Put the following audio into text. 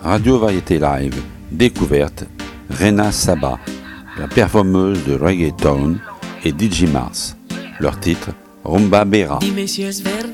Radio Variété Live, découverte, Rena Saba, la performeuse de reggaeton, et DJ Mars. Leur titre, Rumba Bera.